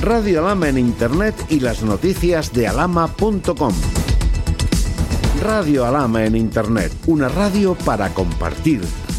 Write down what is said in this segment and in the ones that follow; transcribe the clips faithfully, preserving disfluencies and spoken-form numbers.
Radio Alhama en Internet y las noticias de alhama punto com. Radio Alhama en Internet, una radio para compartir.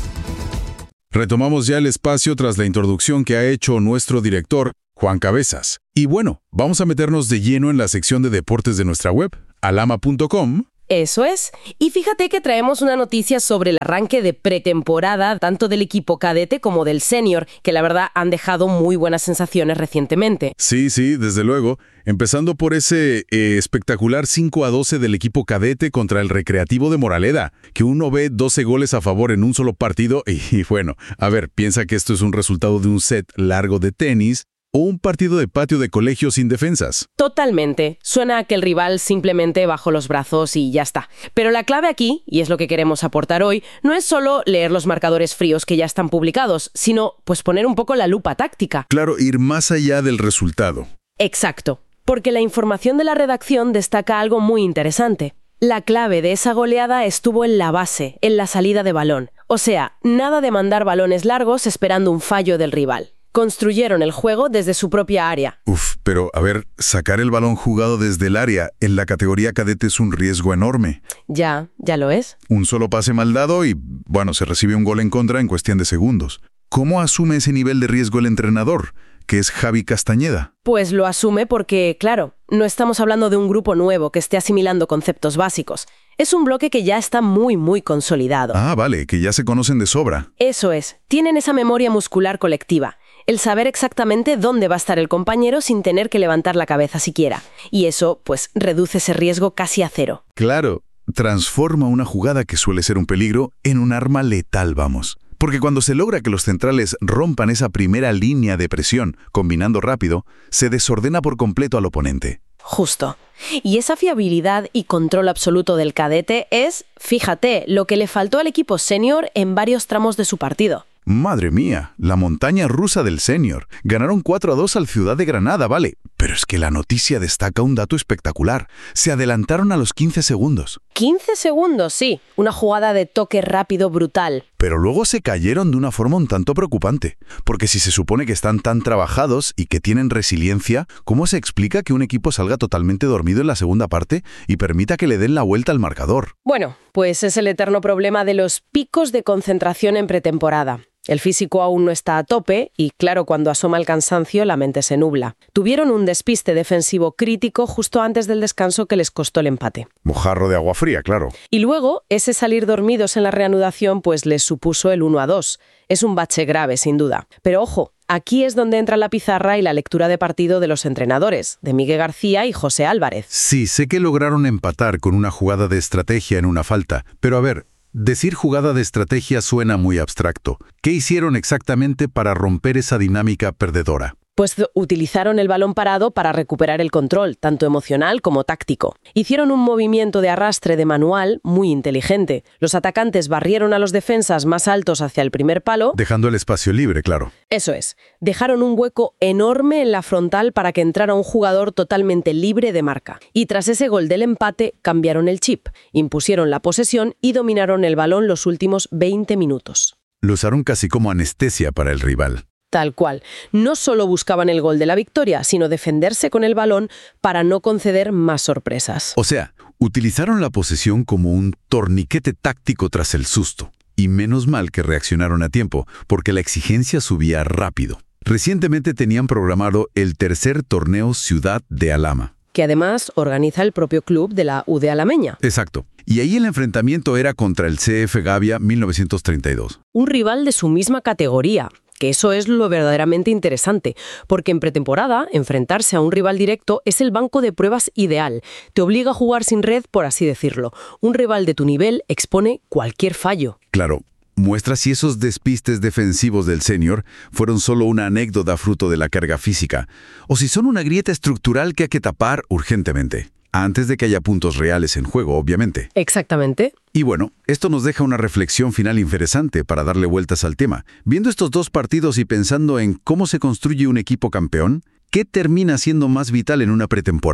Retomamos ya el espacio tras la introducción que ha hecho nuestro director, Juan Cabezas. Y bueno, vamos a meternos de lleno en la sección de deportes de nuestra web, alhama punto com. Eso es. Y fíjate que traemos una noticia sobre el arranque de pretemporada tanto del equipo cadete como del senior, que la verdad han dejado muy buenas sensaciones recientemente. Sí, sí, desde luego. Empezando por ese eh, espectacular cinco a doce del equipo cadete contra el Recreativo de Moraleda, que uno ve doce goles a favor en un solo partido y, y bueno, a ver, piensa que esto es un resultado de un set largo de tenis o un partido de patio de colegio sin defensas. Totalmente. Suena a que el rival simplemente bajó los brazos y ya está. Pero la clave aquí, y es lo que queremos aportar hoy, no es solo leer los marcadores fríos que ya están publicados, sino pues poner un poco la lupa táctica. Claro, ir más allá del resultado. Exacto. Porque la información de la redacción destaca algo muy interesante. La clave de esa goleada estuvo en la base, en la salida de balón. O sea, nada de mandar balones largos esperando un fallo del rival. Construyeron el juego desde su propia área. Uf, pero a ver, sacar el balón jugado desde el área en la categoría cadete es un riesgo enorme. Ya, ya lo es. Un solo pase mal dado y, bueno, se recibe un gol en contra en cuestión de segundos. ¿Cómo asume ese nivel de riesgo el entrenador, que es Javi Castañeda? Pues lo asume porque, claro, no estamos hablando de un grupo nuevo que esté asimilando conceptos básicos. Es un bloque que ya está muy, muy consolidado. Ah, vale, que ya se conocen de sobra. Eso es. Tienen esa memoria muscular colectiva. El saber exactamente dónde va a estar el compañero sin tener que levantar la cabeza siquiera. Y eso, pues, reduce ese riesgo casi a cero. Claro, transforma una jugada que suele ser un peligro en un arma letal, vamos. Porque cuando se logra que los centrales rompan esa primera línea de presión, combinando rápido, se desordena por completo al oponente. Justo. Y esa fiabilidad y control absoluto del cadete es, fíjate, lo que le faltó al equipo senior en varios tramos de su partido. Madre mía, la montaña rusa del senior. Ganaron cuatro a dos al Ciudad de Granada, vale. Pero es que la noticia destaca un dato espectacular. Se adelantaron a los quince segundos. quince segundos, sí. Una jugada de toque rápido brutal. Pero luego se cayeron de una forma un tanto preocupante. Porque si se supone que están tan trabajados y que tienen resiliencia, ¿cómo se explica que un equipo salga totalmente dormido en la segunda parte y permita que le den la vuelta al marcador? Bueno, pues es el eterno problema de los picos de concentración en pretemporada. El físico aún no está a tope y, claro, cuando asoma el cansancio, la mente se nubla. Tuvieron un despiste defensivo crítico justo antes del descanso que les costó el empate. Mojarro de agua fría, claro. Y luego, ese salir dormidos en la reanudación, pues les supuso el uno a dos. Es un bache grave, sin duda. Pero ojo, aquí es donde entra la pizarra y la lectura de partido de los entrenadores, de Miguel García y José Álvarez. Sí, sé que lograron empatar con una jugada de estrategia en una falta, pero a ver, decir jugada de estrategia suena muy abstracto. ¿Qué hicieron exactamente para romper esa dinámica perdedora? Pues utilizaron el balón parado para recuperar el control, tanto emocional como táctico. Hicieron un movimiento de arrastre de manual muy inteligente. Los atacantes barrieron a los defensas más altos hacia el primer palo. Dejando el espacio libre, claro. Eso es. Dejaron un hueco enorme en la frontal para que entrara un jugador totalmente libre de marca. Y tras ese gol del empate, cambiaron el chip, impusieron la posesión y dominaron el balón los últimos veinte minutos. Lo usaron casi como anestesia para el rival. Tal cual. No solo buscaban el gol de la victoria, sino defenderse con el balón para no conceder más sorpresas. O sea, utilizaron la posesión como un torniquete táctico tras el susto. Y menos mal que reaccionaron a tiempo, porque la exigencia subía rápido. Recientemente tenían programado el tercer torneo Ciudad de Alhama, que además organiza el propio club de la U D Alameña. Exacto. Y ahí el enfrentamiento era contra el C F Gavia mil novecientos treinta y dos. Un rival de su misma categoría. Que eso es lo verdaderamente interesante, porque en pretemporada, enfrentarse a un rival directo es el banco de pruebas ideal. Te obliga a jugar sin red, por así decirlo. Un rival de tu nivel expone cualquier fallo. Claro, muestra si esos despistes defensivos del senior fueron solo una anécdota fruto de la carga física, o si son una grieta estructural que hay que tapar urgentemente. Antes de que haya puntos reales en juego, obviamente. Exactamente. Y bueno, esto nos deja una reflexión final interesante para darle vueltas al tema. Viendo estos dos partidos y pensando en cómo se construye un equipo campeón, ¿qué termina siendo más vital en una pretemporada?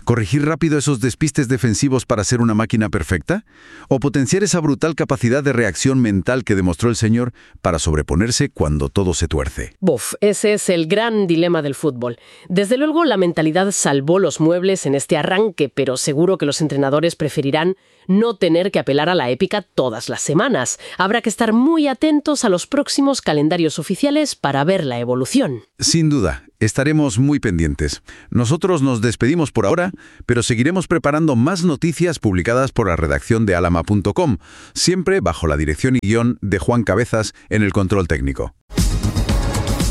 ¿Corregir rápido esos despistes defensivos para ser una máquina perfecta? ¿O potenciar esa brutal capacidad de reacción mental que demostró el señor para sobreponerse cuando todo se tuerce? Buf, ese es el gran dilema del fútbol. Desde luego, la mentalidad salvó los muebles en este arranque, pero seguro que los entrenadores preferirán no tener que apelar a la épica todas las semanas. Habrá que estar muy atentos a los próximos calendarios oficiales para ver la evolución. Sin duda, estaremos muy pendientes. Nosotros nos despedimos por ahora, pero seguiremos preparando más noticias publicadas por la redacción de alama punto com, siempre bajo la dirección y guión de Juan Cabezas en el control técnico.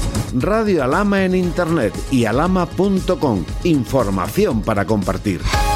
Radio Alama en Internet y alama punto com. Información para compartir.